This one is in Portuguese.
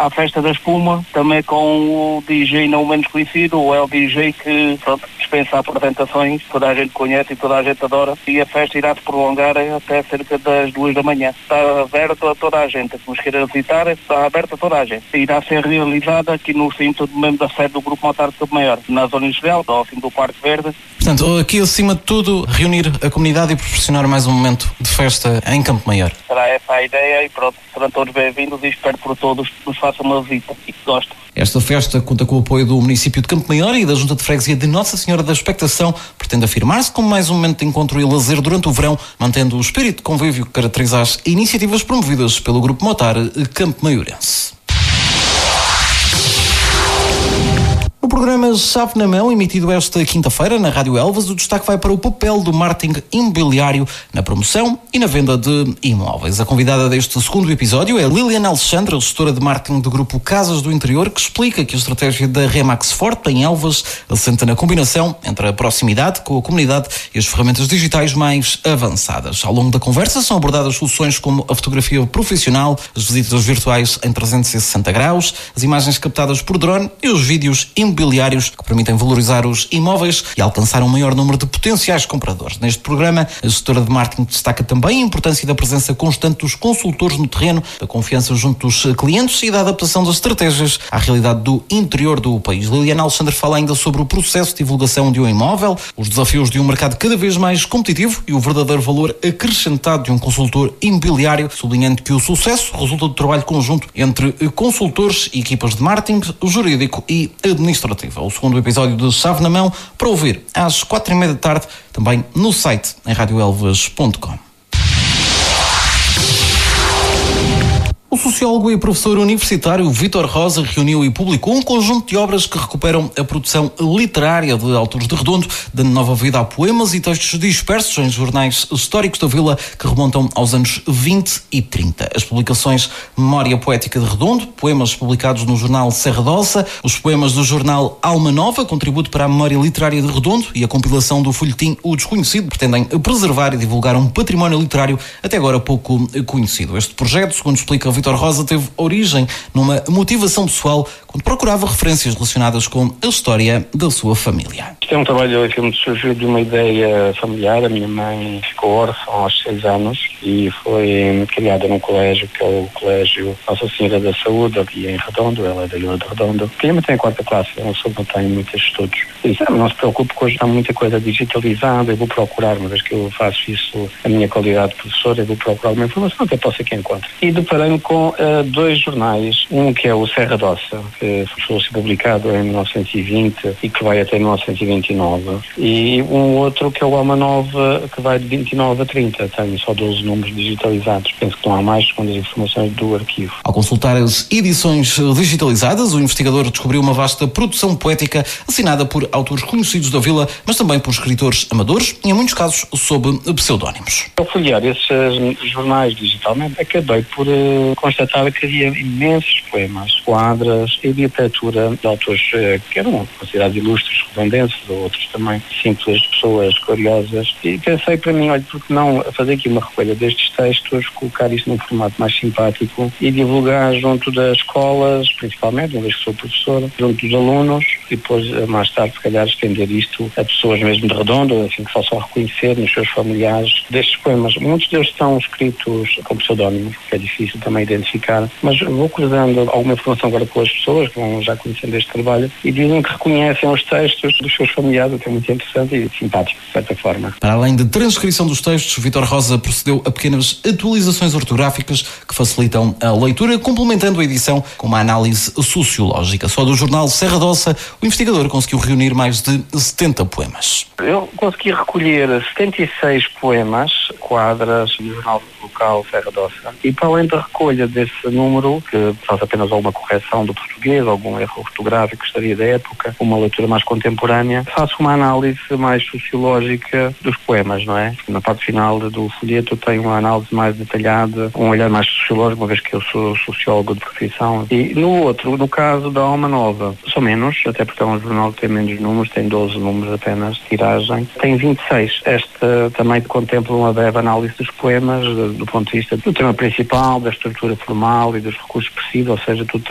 à Festa da Espuma, também com o DJ não menos conhecido, o LDJ, que dispensa apresentações, toda a gente conhece e toda a gente adora, e a festa irá se prolongar até cerca das 2 da manhã. Está aberto a toda a gente, se nos queira visitar, está aberto a toda a gente. Irá ser realizada aqui no recinto mesmo da sede do Grupo Motar de Campo Maior, na zona industrial, ao fim do Parque Verde. Portanto, aqui acima de tudo, reunir a comunidade e proporcionar mais um momento de festa em Campo Maior. Será essa a ideia e pronto, serão todos bem-vindos e espero por todos que nos façam uma visita e que gostem. Esta festa conta com o apoio do município de Campo Maior e da Junta de Freguesia de Nossa Senhora da Expectação. Pretende afirmar-se como mais um momento de encontro e lazer durante o verão, mantendo o espírito de convívio que caracteriza as iniciativas promovidas pelo Grupo Motar Campo Maiorense. No programa Chave na Mão, emitido esta quinta-feira na Rádio Elvas, o destaque vai para o papel do marketing imobiliário na promoção e na venda de imóveis. A convidada deste segundo episódio é Liliana Alexandra, gestora de marketing do grupo Casas do Interior, que explica que a estratégia da Remax Forte em Elvas assenta na combinação entre a proximidade com a comunidade e as ferramentas digitais mais avançadas. Ao longo da conversa são abordadas soluções como a fotografia profissional, as visitas virtuais em 360 graus, as imagens captadas por drone e os vídeos imobiliários que permitem valorizar os imóveis e alcançar um maior número de potenciais compradores. Neste programa, a gestora de marketing destaca também a importância da presença constante dos consultores no terreno, da confiança junto dos clientes e da adaptação das estratégias à realidade do interior do país. Liliana Alexandre fala ainda sobre o processo de divulgação de um imóvel, os desafios de um mercado cada vez mais competitivo e o verdadeiro valor acrescentado de um consultor imobiliário, sublinhando que o sucesso resulta do trabalho conjunto entre consultores e equipas de marketing, jurídico e administrativo. O segundo episódio de Chave na Mão para ouvir às 4:30 da tarde, também no site em radioelvas.com. O sociólogo e professor universitário Vítor Rosa reuniu e publicou um conjunto de obras que recuperam a produção literária de autores de Redondo, dando nova vida a poemas e textos dispersos em jornais históricos da vila que remontam aos anos 20 e 30. As publicações Memória Poética de Redondo, poemas publicados no jornal Serra d'Ossa, os poemas do jornal Alma Nova, contributo para a memória literária de Redondo, e a compilação do folhetim O Desconhecido, pretendem preservar e divulgar um património literário até agora pouco conhecido. Este projeto, segundo explica Vítor Rosa, teve origem numa motivação pessoal quando procurava referências relacionadas com a história da sua família. Isto é um trabalho que surgiu de uma ideia familiar. A minha mãe ficou órfã aos 6 anos e foi criada num colégio, que é o Colégio Nossa Senhora da Saúde, aqui em Redondo. Ela é da Ilha de Redondo. Minha mãe tem a 4ª classe, eu não tenho muitos estudos. E disse, não se preocupe, que hoje está muita coisa digitalizada, eu vou procurar, uma vez que eu faço isso, a minha qualidade de professor, eu vou procurar uma informação que eu possa que encontre. E deparei-me com 2 jornais, um que é o Serra d'Ossa, que foi publicado em 1920 e que vai até 1929, e um outro que é o Alma Nova, que vai de 29 a 30, tem só 12 números digitalizados, penso que não há mais segundo as informações do arquivo. Ao consultar as edições digitalizadas, o investigador descobriu uma vasta produção poética assinada por autores conhecidos da vila, mas também por escritores amadores e em muitos casos sob pseudónimos. Ao folhear esses jornais digitalmente, acabei por constatar que havia imensos poemas, quadras e literatura de autores que eram considerados ilustres, redondenses, ou outros também simples pessoas curiosas, e pensei para mim, olha, por que não fazer aqui uma recolha destes textos, colocar isso num formato mais simpático e divulgar junto das escolas, principalmente, uma vez que sou professor, junto dos alunos, e depois mais tarde, se calhar, estender isto a pessoas mesmo de Redondo, assim que possam reconhecer nos seus familiares destes poemas. Muitos deles estão escritos com pseudónimos, que é difícil também identificar, mas vou cruzando alguma informação agora com as pessoas que vão já conhecendo este trabalho e dizem que reconhecem os textos dos seus familiares, o que é muito interessante e simpático, de certa forma. Para além de transcrição dos textos, Vítor Rosa procedeu a pequenas atualizações ortográficas que facilitam a leitura, complementando a edição com uma análise sociológica. Só do jornal Serra d'Ossa, o investigador conseguiu reunir mais de 70 poemas. Eu consegui recolher 76 poemas, quadras do jornal local Serra d'Ossa, e para além da recolha desse número, que faz apenas alguma correção do português, algum erro ortográfico que estaria da época, uma leitura mais contemporânea, faço uma análise mais sociológica dos poemas, não é? Na parte final do folheto tem uma análise mais detalhada, um olhar mais sociológico, uma vez que eu sou sociólogo de profissão. E no caso da Alma Nova, são menos, até porque é um jornal que tem menos números, tem 12 números apenas de tiragem, tem 26. Esta também contempla uma breve análise dos poemas, do ponto de vista do tema principal, da estrutura formal e dos recursos expressivos, ou seja, tudo